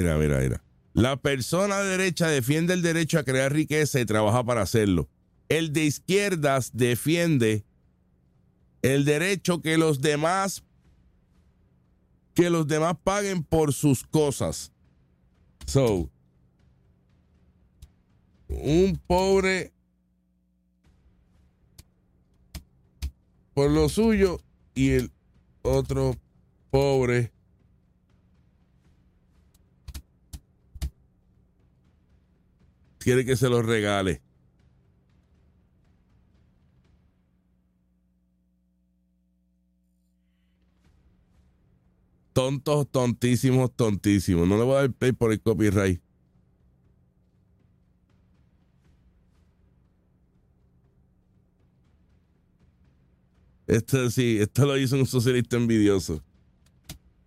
Mira. La persona de derecha defiende el derecho a crear riqueza y trabaja para hacerlo. El de izquierdas defiende el derecho que los demás paguen por sus cosas. So, un pobre por lo suyo y el otro pobre quiere que se lo regale. Tontos, tontísimos. No le voy a dar play por el copyright. Esto lo hizo un socialista envidioso.